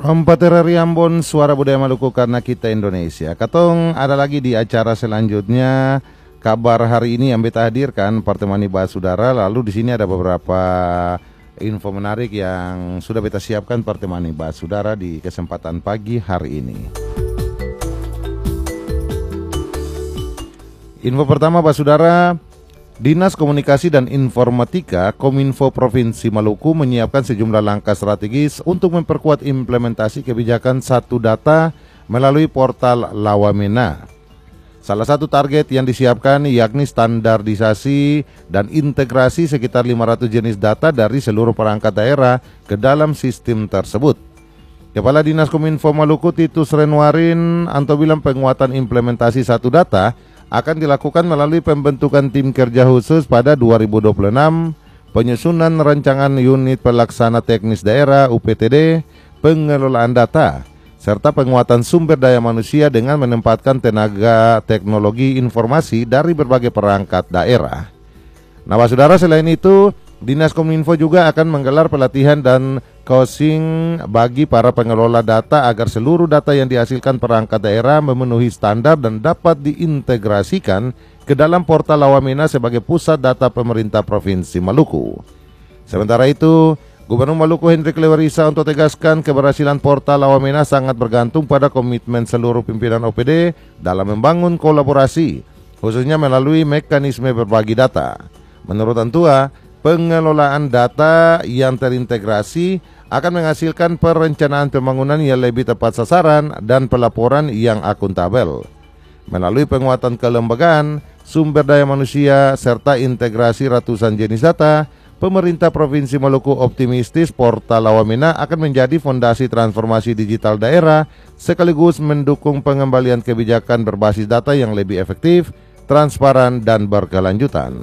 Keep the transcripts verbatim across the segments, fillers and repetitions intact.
Rompetereri Ambon, suara budaya Maluku karena kita Indonesia. Katong ada lagi di acara selanjutnya. Kabar hari ini yang beta hadirkan Pertemani Bahas Saudara. Lalu di sini ada beberapa info menarik yang sudah beta siapkan Pertemani Bahas Saudara di kesempatan pagi hari ini. Info pertama Bahas Saudara, Dinas Komunikasi dan Informatika Kominfo Provinsi Maluku menyiapkan sejumlah langkah strategis untuk memperkuat implementasi kebijakan satu data melalui portal Lawamena. Salah satu target yang disiapkan yakni standarisasi dan integrasi sekitar lima ratus jenis data dari seluruh perangkat daerah ke dalam sistem tersebut. Kepala Dinas Kominfo Maluku Titus Renwarin Anto bilang penguatan implementasi satu data akan dilakukan melalui pembentukan tim kerja khusus pada dua ribu dua puluh enam, penyusunan rancangan unit pelaksana teknis daerah U P T D, pengelolaan data, serta penguatan sumber daya manusia dengan menempatkan tenaga teknologi informasi dari berbagai perangkat daerah. Nah, saudara, selain itu, Dinas Kominfo juga akan menggelar pelatihan dan coaching bagi para pengelola data agar seluruh data yang dihasilkan perangkat daerah memenuhi standar dan dapat diintegrasikan ke dalam portal Lawamena sebagai pusat data pemerintah Provinsi Maluku. Sementara itu, Gubernur Maluku Hendrik Lewerisa untuk tegaskan keberhasilan portal Lawamena sangat bergantung pada komitmen seluruh pimpinan O P D dalam membangun kolaborasi, khususnya melalui mekanisme berbagi data. Menurut Antua, pengelolaan data yang terintegrasi akan menghasilkan perencanaan pembangunan yang lebih tepat sasaran dan pelaporan yang akuntabel. Melalui penguatan kelembagaan, sumber daya manusia, serta integrasi ratusan jenis data, pemerintah Provinsi Maluku optimistis portal Lawamena akan menjadi fondasi transformasi digital daerah sekaligus mendukung pengembalian kebijakan berbasis data yang lebih efektif, transparan, dan berkelanjutan.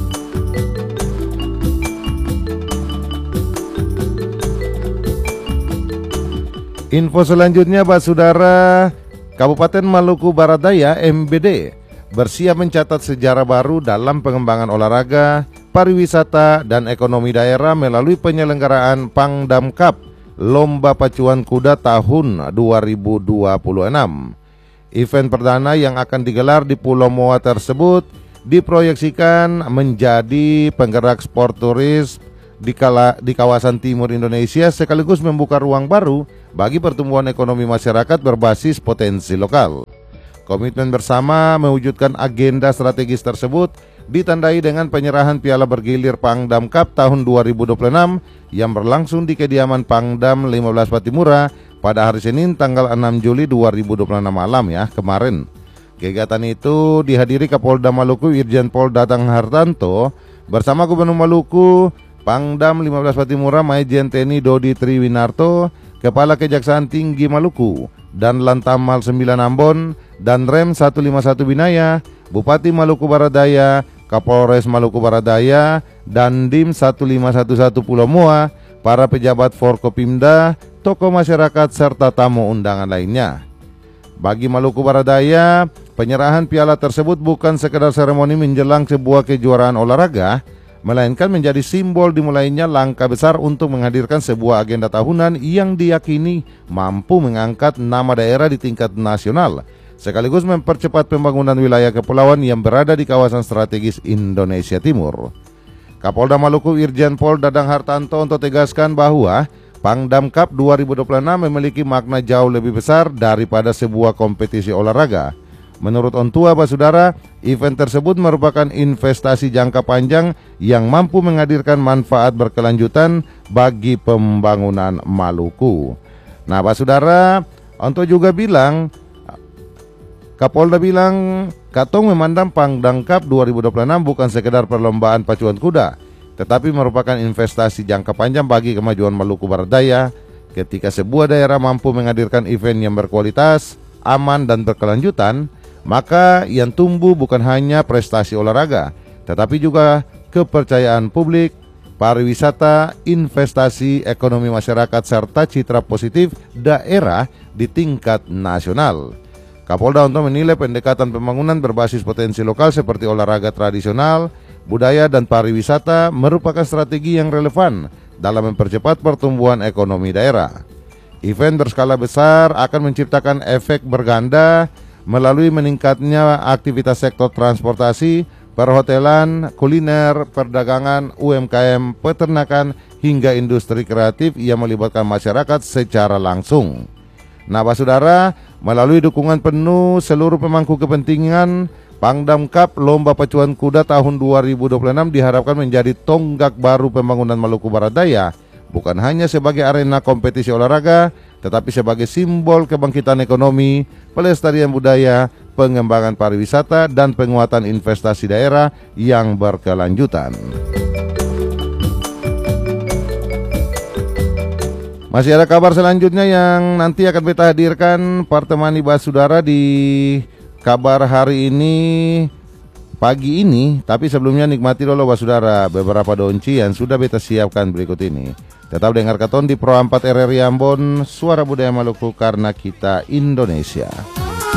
Info selanjutnya, Pak Saudara, Kabupaten Maluku Barat Daya M B D bersiap mencatat sejarah baru dalam pengembangan olahraga, pariwisata, dan ekonomi daerah melalui penyelenggaraan Pangdam Cup Lomba Pacuan Kuda tahun dua ribu dua puluh enam. Event perdana yang akan digelar di Pulau Moa tersebut diproyeksikan menjadi penggerak sport turis di, kala, di kawasan timur Indonesia sekaligus membuka ruang baru bagi pertumbuhan ekonomi masyarakat berbasis potensi lokal. Komitmen bersama mewujudkan agenda strategis tersebut ditandai dengan penyerahan piala bergilir Pangdam Cup tahun dua ribu dua puluh enam yang berlangsung di kediaman Pangdam lima belas Patimura pada hari Senin tanggal enam Juli dua ribu dua puluh enam malam ya kemarin. Kegiatan itu dihadiri Kapolda Maluku Irjen Pol Dadang Hartanto bersama Gubernur Maluku, Pangdam lima belas Patimura Maijen Teni Dodi Triwinarto, Kepala Kejaksaan Tinggi Maluku, dan Lantamal sembilan Ambon, dan Rem seratus lima puluh satu Binaya, Bupati Maluku Barat Daya, Kapolres Maluku Barat Daya, dan Dim seratus lima puluh satu Pulau Moa, para pejabat Forkopimda, tokoh masyarakat, serta tamu undangan lainnya. Bagi Maluku Barat Daya, penyerahan piala tersebut bukan sekedar seremoni menjelang sebuah kejuaraan olahraga, melainkan menjadi simbol dimulainya langkah besar untuk menghadirkan sebuah agenda tahunan yang diyakini mampu mengangkat nama daerah di tingkat nasional, sekaligus mempercepat pembangunan wilayah kepulauan yang berada di kawasan strategis Indonesia Timur. Kapolda Maluku Irjen Pol Dadang Hartanto untuk tegaskan bahwa Pangdam Cup dua ribu dua puluh enam memiliki makna jauh lebih besar daripada sebuah kompetisi olahraga. Menurut Ontua, Pak Saudara, event tersebut merupakan investasi jangka panjang yang mampu menghadirkan manfaat berkelanjutan bagi pembangunan Maluku. Nah, Pak Saudara, Ontua juga bilang, Kapolda bilang, Katong memandang Pangdam Cup dua ribu dua puluh enam bukan sekedar perlombaan pacuan kuda, tetapi merupakan investasi jangka panjang bagi kemajuan Maluku Barat Daya. Ketika sebuah daerah mampu menghadirkan event yang berkualitas, aman, dan berkelanjutan, maka yang tumbuh bukan hanya prestasi olahraga, tetapi juga kepercayaan publik, pariwisata, investasi, ekonomi masyarakat, serta citra positif daerah di tingkat nasional. Kapolda untuk menilai pendekatan pembangunan berbasis potensi lokal seperti olahraga tradisional, budaya, dan pariwisata merupakan strategi yang relevan dalam mempercepat pertumbuhan ekonomi daerah. Event berskala besar akan menciptakan efek berganda melalui meningkatnya aktivitas sektor transportasi, perhotelan, kuliner, perdagangan, U M K M, peternakan, hingga industri kreatif yang melibatkan masyarakat secara langsung. Nah, Pak Saudara, melalui dukungan penuh seluruh pemangku kepentingan, Pangdam Cup Lomba Pacuan Kuda tahun dua ribu dua puluh enam diharapkan menjadi tonggak baru pembangunan Maluku Barat Daya, bukan hanya sebagai arena kompetisi olahraga, tetapi sebagai simbol kebangkitan ekonomi, pelestarian budaya, pengembangan pariwisata, dan penguatan investasi daerah yang berkelanjutan. Masih ada kabar selanjutnya yang nanti akan kita hadirkan pertemani Pak Saudara di kabar hari ini, pagi ini. Tapi sebelumnya nikmati dulu Pak Saudara beberapa donci yang sudah beta siapkan berikut ini. Tetap dengar katon di Pro empat R R I Ambon, suara budaya Maluku karena kita Indonesia.